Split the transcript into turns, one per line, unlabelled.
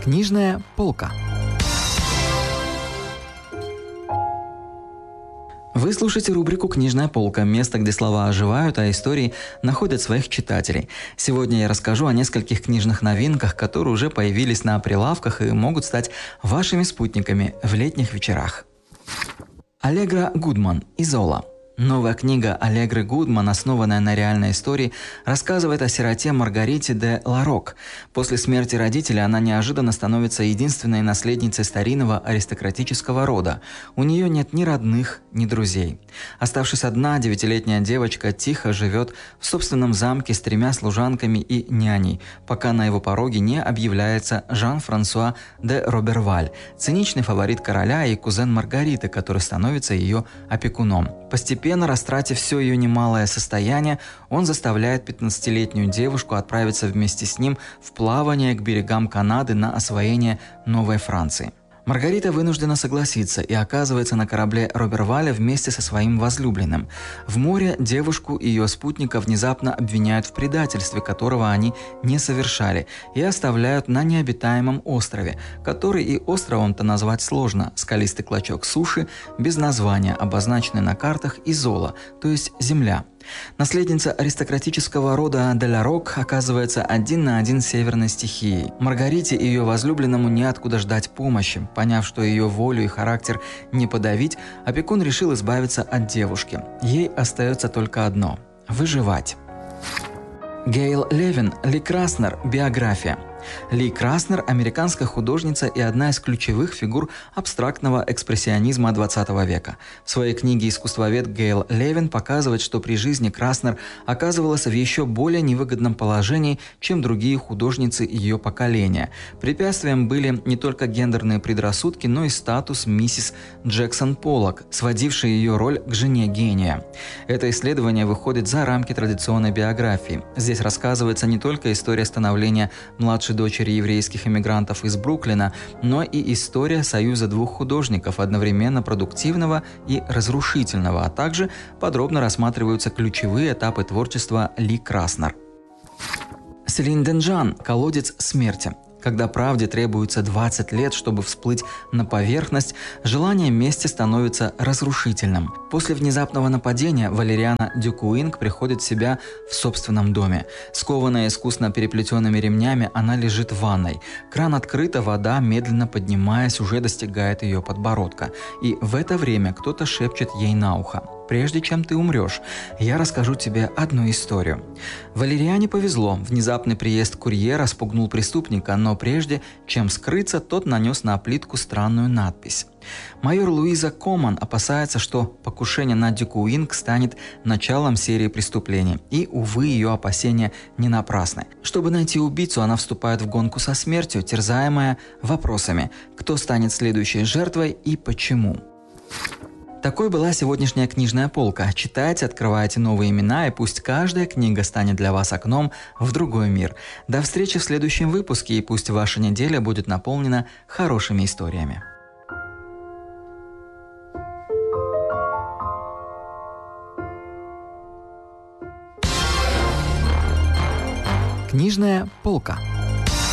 Книжная полка. Вы слушаете рубрику «Книжная полка» – место, где слова оживают, а истории находят своих читателей. Сегодня я расскажу о нескольких книжных новинках, которые уже появились на прилавках и могут стать вашими спутниками в летних вечерах. Аллегра Гудман «Изола». Новая книга Аллегры Гудман, основанная на реальной истории, рассказывает о сироте Маргарите де Ларок. После смерти родителей она неожиданно становится единственной наследницей старинного аристократического рода. У нее нет ни родных, ни друзей. Оставшись одна, 9-летняя девочка тихо живет в собственном замке с 3 служанками и няней, пока на его пороге не объявляется Жан-Франсуа де Роберваль, циничный фаворит короля и кузен Маргариты, который становится ее опекуном. Постепенно растратив все ее немалое состояние, он заставляет 15-летнюю девушку отправиться вместе с ним в плавание к берегам Канады на освоение Новой Франции. Маргарита вынуждена согласиться и оказывается на корабле Роберваля вместе со своим возлюбленным. В море девушку и ее спутника внезапно обвиняют в предательстве, которого они не совершали, и оставляют на необитаемом острове, который и островом-то назвать сложно, скалистый клочок суши, без названия, обозначенный на картах Изола, то есть земля. Наследница аристократического рода де Ларок оказывается один на один с северной стихией. Маргарите и ее возлюбленному неоткуда ждать помощи. Поняв, что ее волю и характер не подавить, опекун решил избавиться от девушки. Ей остается только одно – выживать. Гейл Левин, Ли Краснер. Биография. Ли Краснер – американская художница и одна из ключевых фигур абстрактного экспрессионизма XX века. В своей книге «Искусствовед» Гейл Левин показывает, что при жизни Краснер оказывалась в еще более невыгодном положении, чем другие художницы ее поколения. Препятствием были не только гендерные предрассудки, но и статус миссис Джексон Поллок, сводивший ее роль к жене гения. Это исследование выходит за рамки традиционной биографии. Здесь рассказывается не только история становления младшей дочери еврейских эмигрантов из Бруклина, но и история союза 2 художников, одновременно продуктивного и разрушительного, а также подробно рассматриваются ключевые этапы творчества Ли Краснер. Селин Денжан. Колодец смерти. Когда правде требуется 20 лет, чтобы всплыть на поверхность, желание мести становится разрушительным. После внезапного нападения Валериана Дюкуинг приходит в себя в собственном доме. Скованная искусно переплетенными ремнями, она лежит в ванной. Кран открыт, а вода, медленно поднимаясь, уже достигает ее подбородка. И в это время кто-то шепчет ей на ухо: «Прежде чем ты умрешь, я расскажу тебе одну историю». Валериане повезло. Внезапный приезд курьера спугнул преступника, но прежде чем скрыться, тот нанес на плитку странную надпись. Майор Луиза Коман опасается, что покушение на Дюкуинг станет началом серии преступлений. И, увы, ее опасения не напрасны. Чтобы найти убийцу, она вступает в гонку со смертью, терзаемая вопросами: кто станет следующей жертвой и почему. Такой была сегодняшняя книжная полка. Читайте, открывайте новые имена, и пусть каждая книга станет для вас окном в другой мир. До встречи в следующем выпуске, и пусть ваша неделя будет наполнена хорошими историями. Книжная полка.